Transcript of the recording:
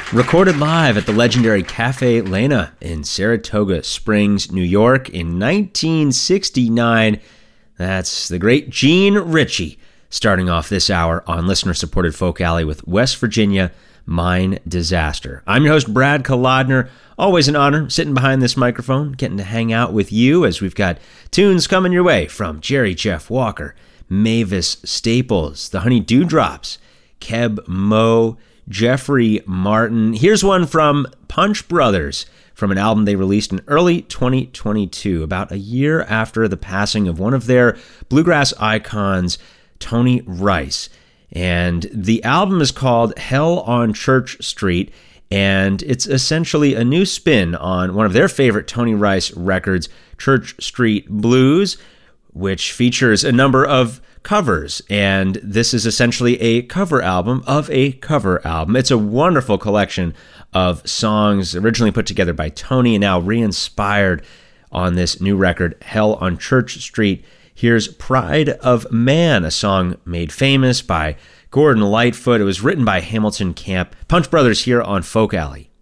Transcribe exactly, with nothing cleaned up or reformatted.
Recorded live at the legendary Cafe Lena in Saratoga Springs, New York in nineteen sixty-nine. That's the great Gene Ritchie starting off this hour on listener-supported Folk Alley with West Virginia Mine Disaster. I'm your host, Brad Kolodner. Always an honor sitting behind this microphone, getting to hang out with you as we've got tunes coming your way from Jerry Jeff Walker, Mavis Staples, the Honey Dewdrops, Keb Mo, Jeffrey Martin. Here's one from Punch Brothers from an album they released in early twenty twenty-two, about a year after the passing of one of their bluegrass icons, Tony Rice. And the album is called Hell on Church Street, and it's essentially a new spin on one of their favorite Tony Rice records, Church Street Blues, which features a number of covers, and this is essentially a cover album of a cover album. It's a wonderful collection of songs originally put together by Tony and now re-inspired on this new record, Hell on Church Street. Here's Pride of Man, a song made famous by Gordon Lightfoot. It was written by Hamilton Camp. Punch Brothers here on Folk Alley.